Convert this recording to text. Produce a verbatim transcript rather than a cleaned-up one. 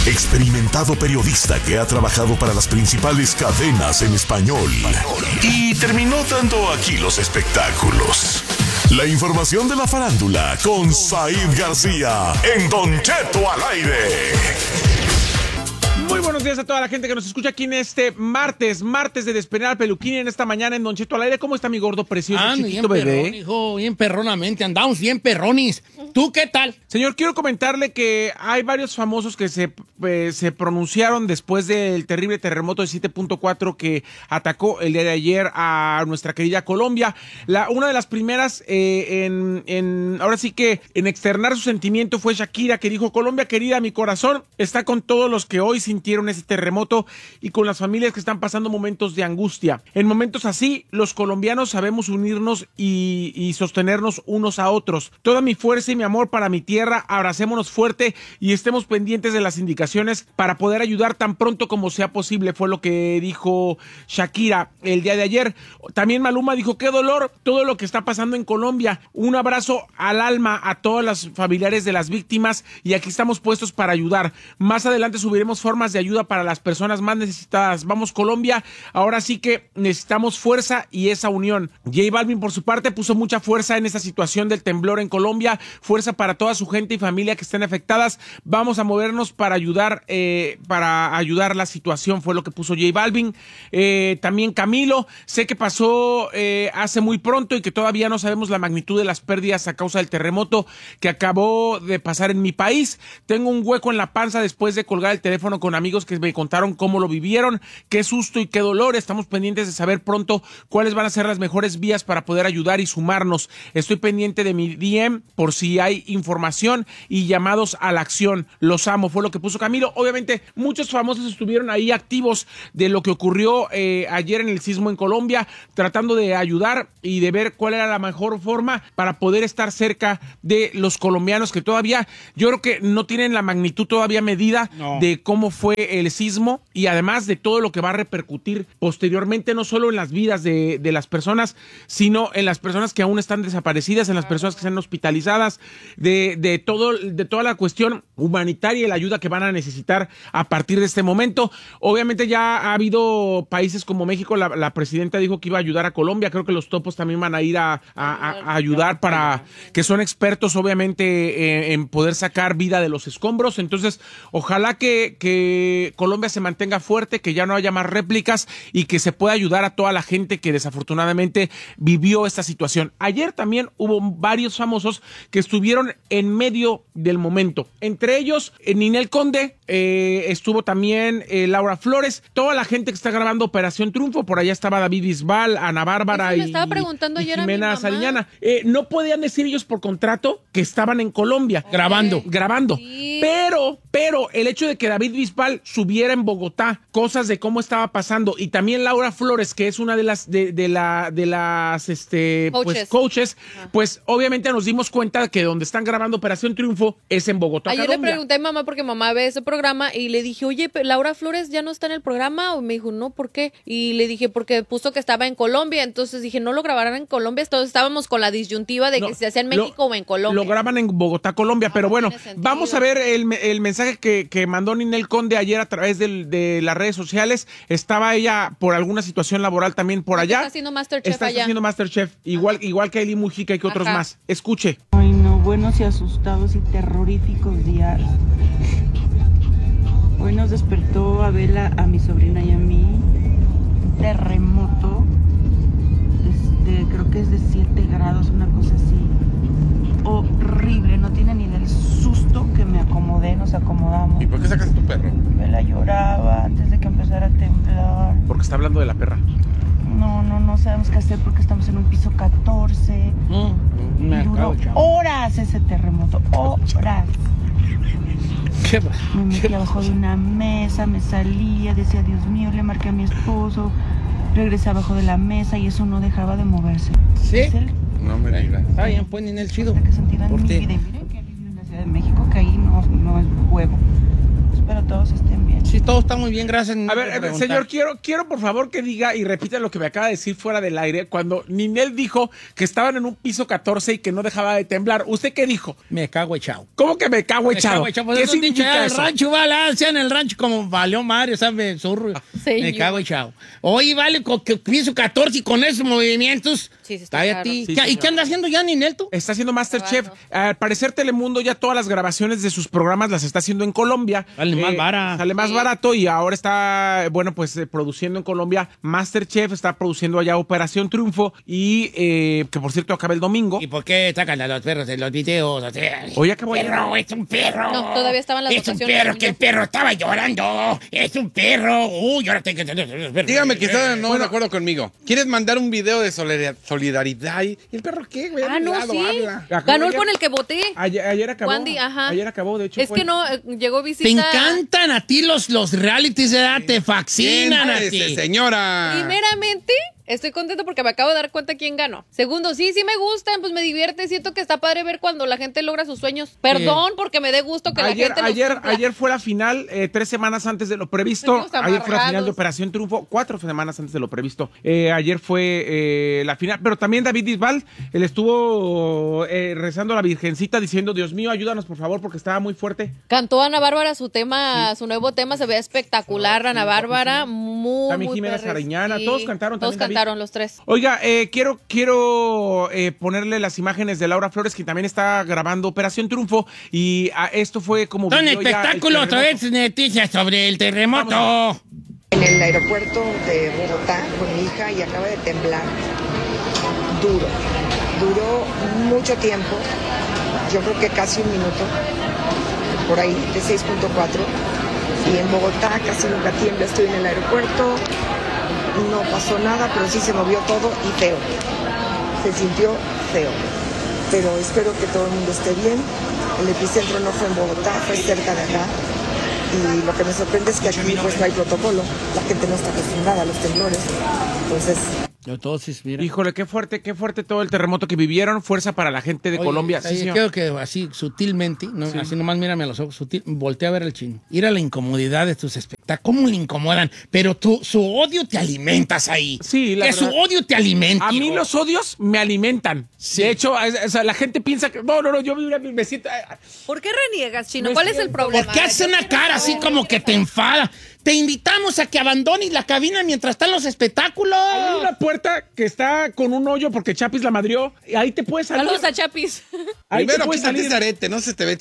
experimentado periodista que ha trabajado para las principales cadenas en español y terminó dando aquí los espectáculos. La información de la farándula con Said García en Don Cheto al aire. Muy buenos días a toda la gente que nos escucha aquí en este martes, martes de Despeinar al Peluquín en esta mañana en Don Cheto al aire. ¿Cómo está mi gordo precioso, Ah, chiquito bien bebé? perrón, hijo, bien perronamente, andamos bien perronis. ¿Tú qué tal? Señor, quiero comentarle que hay varios famosos que se, eh, se pronunciaron después del terrible terremoto de siete punto cuatro que atacó el día de ayer a nuestra querida Colombia. La, una de las primeras eh, en, en, ahora sí que en externar su sentimiento fue Shakira, que dijo: Colombia querida, mi corazón está con todos los que hoy sintieron ese terremoto y con las familias que están pasando momentos de angustia. En momentos así, los colombianos sabemos unirnos y, y sostenernos unos a otros. Toda mi fuerza y mi amor para mi tierra, abracémonos fuerte y estemos pendientes de las indicaciones para poder ayudar tan pronto como sea posible, fue lo que dijo Shakira el día de ayer. También Maluma dijo: qué dolor todo lo que está pasando en Colombia. Un abrazo al alma a todos los familiares de las víctimas y aquí estamos puestos para ayudar. Más adelante subiremos formas de ayuda para las personas más necesitadas. Vamos, Colombia, ahora sí que necesitamos fuerza y esa unión. J Balvin, por su parte, puso mucha fuerza en esta situación del temblor en Colombia, fuerza para toda su gente y familia que estén afectadas. Vamos a movernos para ayudar, eh, para ayudar la situación, fue lo que puso J Balvin. Eh, también Camilo, sé que pasó eh, hace muy pronto y que todavía no sabemos la magnitud de las pérdidas a causa del terremoto que acabó de pasar en mi país. Tengo un hueco en la panza después de colgar el teléfono con amigos que me contaron cómo lo vivieron, qué susto y qué dolor. Estamos pendientes de saber pronto cuáles van a ser las mejores vías para poder ayudar y sumarnos. Estoy pendiente de mi D M por si hay información y llamados a la acción. Los amo, fue lo que puso Camilo. Obviamente muchos famosos estuvieron ahí activos de lo que ocurrió eh, ayer en el sismo en Colombia, tratando de ayudar y de ver cuál era la mejor forma para poder estar cerca de los colombianos que todavía, yo creo que no tienen la magnitud todavía medida no. de cómo fue el sismo y además de todo lo que va a repercutir posteriormente, no solo en las vidas de, de las personas, sino en las personas que aún están desaparecidas, en las personas que están hospitalizadas, de, de, todo, de toda la cuestión humanitaria y la ayuda que van a necesitar a partir de este momento. Obviamente ya ha habido países como México, la, la presidenta dijo que iba a ayudar a Colombia, creo que los topos también van a ir a, a, a ayudar para, que son expertos obviamente en, en poder sacar vida de los escombros. Entonces ojalá que, que Colombia se mantenga fuerte, que ya no haya más réplicas y que se pueda ayudar a toda la gente que desafortunadamente vivió esta situación. Ayer también hubo varios famosos que estuvieron en medio del momento. Entre ellos, eh, Ninel Conde, eh, estuvo también eh, Laura Flores, toda la gente que está grabando Operación Triunfo. Por allá estaba David Bisbal, Ana Bárbara y, estaba preguntando y ayer Jimena a mi mamá. Sariñana. Eh, no podían decir ellos por contrato que estaban en Colombia. Okay. Grabando. Grabando. Sí. Pero, pero el hecho de que David Bisbal subiera en Bogotá cosas de cómo estaba pasando y también Laura Flores, que es una de las de, de la de las este coaches. pues coaches, ah. pues obviamente nos dimos cuenta que donde están grabando Operación Triunfo es en Bogotá, Ayer Colombia. le pregunté a mi mamá porque mamá ve ese programa y le dije: oye, ¿Laura Flores ya no está en el programa? O me dijo: no, ¿por qué? Y le dije: porque puso que estaba en Colombia. Entonces dije: no lo grabarán en Colombia. Entonces estábamos con la disyuntiva de no, que se hacía en México lo, o en Colombia. Lo graban en Bogotá, Colombia, ah, pero bueno, vamos a ver el, el mensaje que, que mandó Ninel Conde ayer a través del, de las redes sociales. Estaba ella por alguna situación laboral también por allá. Está haciendo Masterchef Está allá. haciendo Masterchef, igual, igual que Eli Mujica y que otros Ajá. más. Escuche. Ay, no, buenos y asustados y terroríficos días. Hoy nos despertó Abela, a mi sobrina y a mí, un terremoto, este, creo que es de siete grados, una cosa así, horrible, no tiene ni del susto que me acomodé, nos acomodamos. ¿Y por qué sacaste tu perro? Abela lloraba antes de que empezara a temblar. Porque está hablando de la perra. No, no, no sabemos qué hacer porque estamos en un piso catorce. Mm, me y duró acabo, horas ese terremoto, horas. ¿Qué? Me metí ¿Qué? abajo de una mesa, me salía, decía Dios mío, le marqué a mi esposo, regresé abajo de la mesa y eso no dejaba de moverse. ¿Sí? Es el No me digas. Está bien, pues en el chido. hasta que sentieran mi ¿Por vida. qué? Y miren que alivio en la Ciudad de México, que ahí no, no es juego. Espero todos estén bien. Sí, todo está muy bien, gracias. A ver, eh, señor, quiero, quiero por favor que diga y repita lo que me acaba de decir fuera del aire. Cuando Ninel dijo que estaban en un piso catorce y que no dejaba de temblar, ¿usted qué dijo? Me cago echado. ¿Cómo que me cago Me echado? cago echado. Pues ¿Qué eso dicho significa allá en el eso? rancho, vale, sea en el rancho como valió madre, ¿sabes? Zorro. Sí, me yo. cago echado. Oye, vale, con que piso catorce y con esos movimientos. Sí, sí está Cállate. claro. Sí, ¿Qué- ¿Y señor. qué anda haciendo ya, Ninel, tú? Está haciendo MasterChef. Grabando. Al parecer Telemundo ya todas las grabaciones de sus programas las está haciendo en Colombia. Sale más barato. Sale más Sí. barato y ahora está, bueno, pues eh, produciendo en Colombia MasterChef, está produciendo allá Operación Triunfo y eh, que por cierto acaba el domingo. ¿Y por qué sacan a los perros en los videos? O sea, Oye, acabó perro, es un perro. No, todavía estaban las Es un votaciones, perro, que el niño. perro estaba llorando. Es un perro. Uy, ahora tengo que... Dígame que está no de acuerdo conmigo. ¿Quieres mandar un video de solidar- solidaridad? ¿Y el perro qué, güey? Ah, no, Hablado, sí. habla. Acabó Ganó el ayer. con el que voté. Ayer, ayer acabó. Wandy, ajá. Ayer acabó, de hecho. Es fue- que no, eh, llegó visita. Te encantan a ti los, los realities, ¿verdad? Te fascinan a Siéntese, ti. señora. Primeramente, estoy contento porque me acabo de dar cuenta quién ganó. Segundo, sí, sí me gustan, pues me divierte. Siento que está padre ver cuando la gente logra sus sueños. Perdón porque me dé gusto que Ayer, la gente los ayer, cumpla. ayer fue la final, eh, tres semanas antes de lo previsto. Venimos Ayer fue la final amargados. de Operación Triunfo, cuatro semanas antes de lo previsto. Eh, ayer fue eh, la final, pero también David Bisbal, él estuvo eh, rezando a la Virgencita diciendo, Dios mío, ayúdanos por favor, porque estaba muy fuerte. Cantó Ana Bárbara su tema, su nuevo tema, se ve espectacular, Ana Bárbara, muy, También muy Jimena perres. Sariñana, Sí, todos cantaron Todos también, David. cantaron los tres. Oiga, eh, quiero, quiero eh, ponerle las imágenes de Laura Flores, que también está grabando Operación Triunfo, y ah, esto fue como... Son vivió ya el espectáculos, otra terremoto. vez noticias sobre el terremoto. En el aeropuerto de Bogotá con mi hija y acaba de temblar duro. Duró mucho tiempo, yo creo que casi un minuto, por ahí, de seis punto cuatro. Y en Bogotá casi nunca tiembla, estoy en el aeropuerto, no pasó nada, pero sí se movió todo y feo. Se sintió feo. Pero espero que todo el mundo esté bien. El epicentro no fue en Bogotá, fue cerca de acá. Y lo que me sorprende es que aquí pues no hay protocolo. La gente no está acostumbrada a los temblores. Entonces, Entonces, mira. Híjole, qué fuerte, qué fuerte todo el terremoto que vivieron. Fuerza para la gente de Oye, Colombia. ahí Sí, señor. creo que así sutilmente, ¿no? Así nomás mírame a los ojos, sutil, voltea a ver al chino. Ir a la incomodidad de tus espectáculos. ¿Cómo le incomodan? Pero tú, su odio te alimentas ahí. Sí, la Que verdad. su odio te alimenta. A mí hijo. los odios me alimentan. De hecho, es- o sea, la gente piensa que... No, no, no, yo me, me siento... ¿Por qué reniegas, Chino? No ¿Cuál es es el cierto. problema? ¿Por qué hace una cara así como que te enfada? Te invitamos a que abandones la cabina mientras están los espectáculos. Hay una puerta que está con un hoyo porque Chapis la madrió. Y ahí te puedes salir. Saludos a Chapis. Ahí te Primero puedes quítate salir. ese arete, no se te ve